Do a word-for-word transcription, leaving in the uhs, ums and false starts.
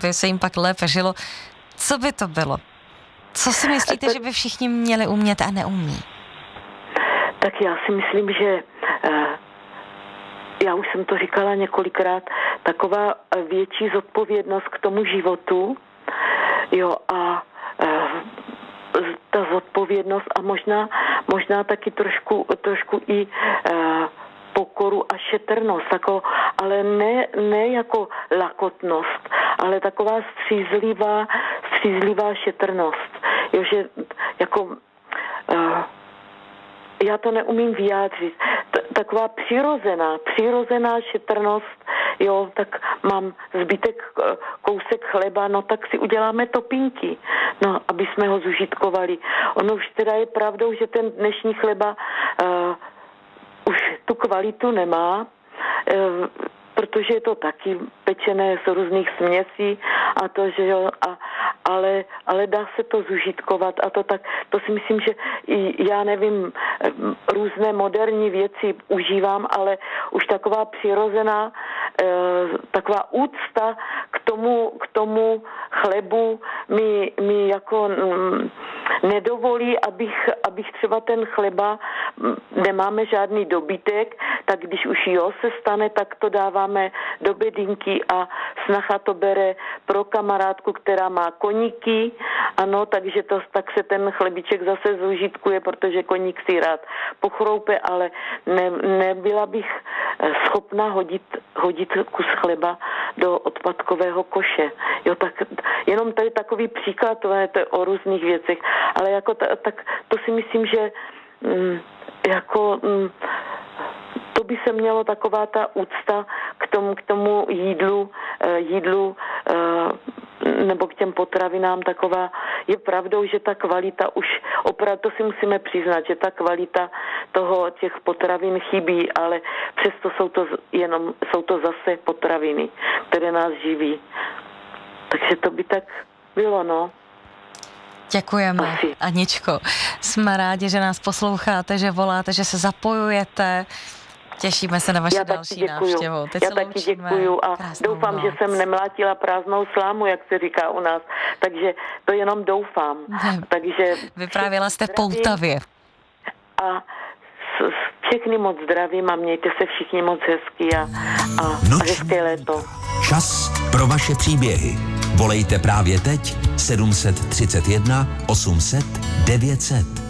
aby se jim pak lépe žilo. Co by to bylo? Co si myslíte, tak, že by všichni měli umět a neumí? Tak já si myslím, že uh, já už jsem to říkala několikrát, taková větší zodpovědnost k tomu životu, jo, a uh, ta zodpovědnost a možná, možná taky trošku, trošku i uh, pokoru a šetrnost, jako, ale ne, ne jako lakotnost, ale taková střízlivá, střízlivá šetrnost. Jo, že jako uh, já to neumím vyjádřit. T- taková přirozená, přirozená šetrnost, jo, tak mám zbytek kousek chleba, no tak si uděláme topinky, no, aby jsme ho zužitkovali. Ono už teda je pravdou, že ten dnešní chleba uh, už tu kvalitu nemá, uh, protože je to taky pečené z různých směsí a to, že jo, a, ale, ale dá se to zužitkovat a to tak, to si myslím, že i, já nevím, různé moderní věci užívám, ale už taková přirozená, eh, taková úcta k tomu, k tomu chlebu mi, mi jako mm, nedovolí, abych, abych třeba ten chleba, nemáme žádný dobytek, tak když už jo se stane, tak to dáváme do bedinky a snacha to bere pro kamarádku, která má koníky, ano, takže to, tak se ten chlebiček zase zužitkuje, protože koník si rád pochroupe, ale ne, nebyla bych schopna hodit, hodit kus chleba do odpadkového koše. Jo, tak jenom tady takový příklad, to je, to je o různých věcech, ale jako ta, tak to si myslím, že mm, jako mm, to by se mělo taková ta úcta k tomu, k tomu jídlu, jídlu nebo k těm potravinám taková. Je pravdou, že ta kvalita už opravdu, to si musíme přiznat, že ta kvalita toho těch potravin chybí, ale přesto jsou to jenom, jsou to zase potraviny, které nás živí. Takže to by tak bylo, no. Děkujeme, Asi. Aničko. Jsme rádi, že nás posloucháte, že voláte, že se zapojujete. Těšíme se na vaši Já další návštěvu. Teď Já taky děkuju a doufám, noc. Že jsem nemlátila prázdnou slámu, jak se říká u nás. Takže to jenom doufám. Ne, Takže vyprávěla jste Poltavě. A všechny moc zdravím a mějte se všichni moc hezky a, a, a hezké léto. Čas pro vaše příběhy. Volejte právě teď sedm set třicet jedna osm set devět set.